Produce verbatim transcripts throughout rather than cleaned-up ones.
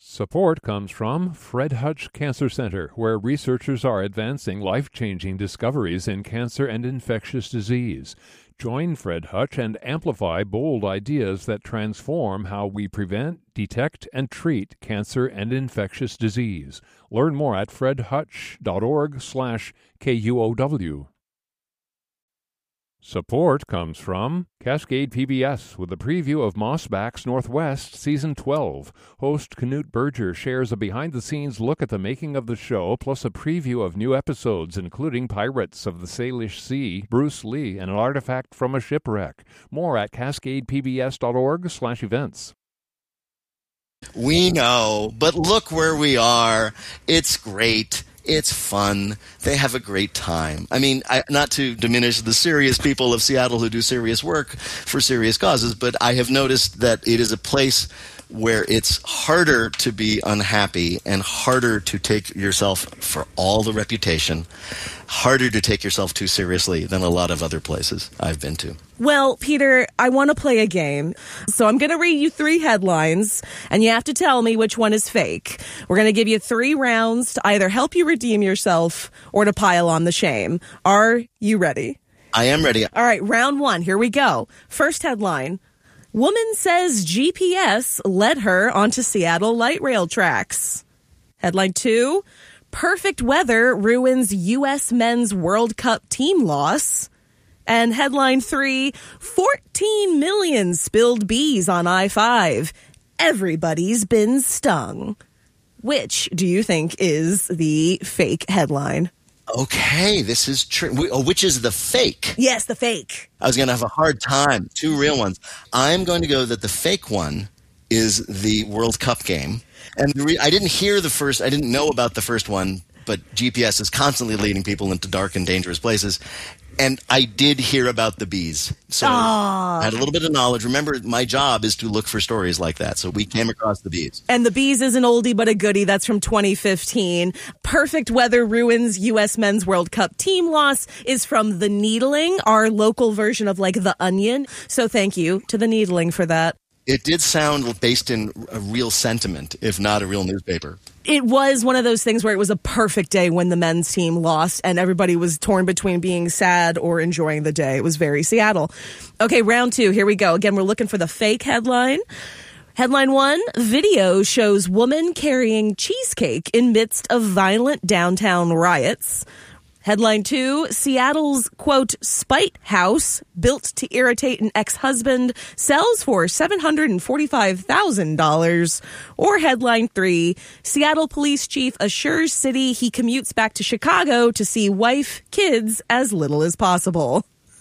Support comes from Fred Hutch Cancer Center, where researchers are advancing life-changing discoveries in cancer and infectious disease. Join Fred Hutch and amplify bold ideas that transform how we prevent, detect, and treat cancer and infectious disease. Learn more at fredhutch.org slash KUOW. Support comes from Cascade P B S with a preview of Mossbacks Northwest Season twelve. Host Knut Berger shares a behind-the-scenes look at the making of the show, plus a preview of new episodes, including Pirates of the Salish Sea, Bruce Lee, and an artifact from a shipwreck. More at cascadepbs.org slash events. We know, but look where we are. It's great. It's fun. They have a great time. I mean, I, not to diminish the serious people of Seattle who do serious work for serious causes, but I have noticed that it is a place where it's harder to be unhappy and harder to take yourself, for all the reputation, harder to take yourself too seriously than a lot of other places I've been to. Well, Peter, I want to play a game. So I'm going to read you three headlines, and you have to tell me which one is fake. We're going to give you three rounds to either help you redeem yourself or to pile on the shame. Are you ready? I am ready. All right, round one. Here we go. First headline. Woman says G P S led her onto Seattle light rail tracks. Headline two. Perfect weather ruins U S men's World Cup team loss. And headline three, fourteen million spilled bees on I five. Everybody's been stung. Which do you think is the fake headline? Okay, this is true. Oh, which is the fake? Yes, the fake. I was going to have a hard time. Two real ones. I'm going to go that the fake one is the World Cup game. And the re- I didn't hear the first, I didn't know about the first one, but G P S is constantly leading people into dark and dangerous places. And I did hear about the bees. So Aww. I had a little bit of knowledge. Remember, my job is to look for stories like that. So we came across the bees. And the bees is an oldie but a goodie. That's from twenty fifteen. Perfect weather ruins U S men's World Cup team loss is from The Needling, our local version of like The Onion. So thank you to The Needling for that. It did sound based in a real sentiment, if not a real newspaper. It was one of those things where it was a perfect day when the men's team lost and everybody was torn between being sad or enjoying the day. It was very Seattle. Okay, round two. Here we go. Again, we're looking for the fake headline. Headline one, video shows woman carrying cheesecake in midst of violent downtown riots. Headline two, Seattle's, quote, spite house built to irritate an ex-husband sells for seven hundred forty-five thousand dollars. Or headline three, Seattle police chief assures city he commutes back to Chicago to see wife, kids as little as possible.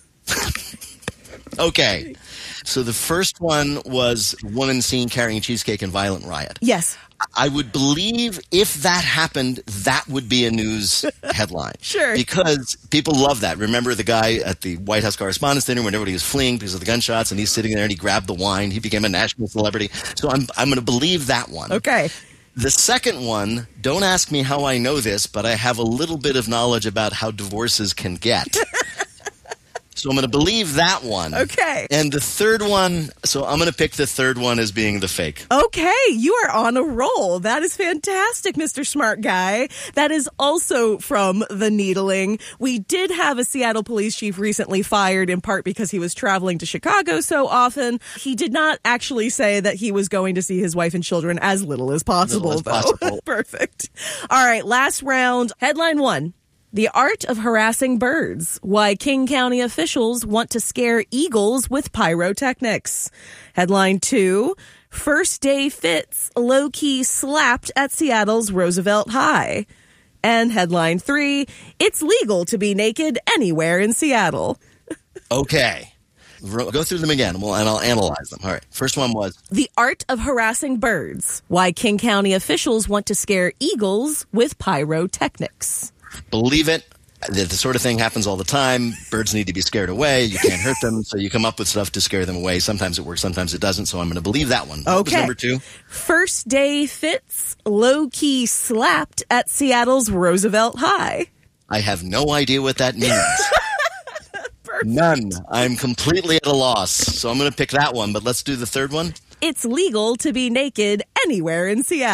Okay. So the first one was woman seen carrying cheesecake in violent riot. Yes. I would believe if that happened, that would be a news headline. Sure. Because people love that. Remember the guy at the White House Correspondents' Dinner when everybody was fleeing because of the gunshots and he's sitting there and he grabbed the wine. He became a national celebrity. So I'm I'm going to believe that one. Okay. The second one, don't ask me how I know this, but I have a little bit of knowledge about how divorces can get. So I'm going to believe that one. Okay. And the third one, so I'm going to pick the third one as being the fake. Okay, you are on a roll. That is fantastic, Mister Smart Guy. That is also from The Needling. We did have a Seattle police chief recently fired in part because he was traveling to Chicago so often. He did not actually say that he was going to see his wife and children as little as possible, little as though. possible. Perfect. All right, last round. Headline one. The art of harassing birds. Why King County officials want to scare eagles with pyrotechnics. Headline two. First day fits low-key slapped at Seattle's Roosevelt High. And headline three. It's legal to be naked anywhere in Seattle. Okay. Go through them again, and I'll analyze them. All right. First one was The art of harassing birds. Why King County officials want to scare eagles with pyrotechnics. Believe it. The, the sort of thing happens all the time. Birds need to be scared away. You can't hurt them, so you come up with stuff to scare them away. Sometimes it works, sometimes it doesn't, so I'm going to believe that one. What was Okay. number two? First day fits low-key slapped at Seattle's Roosevelt High. I have no idea what that means. None. I'm completely at a loss, so I'm going to pick that one, but let's do the third one. It's legal to be naked anywhere in Seattle.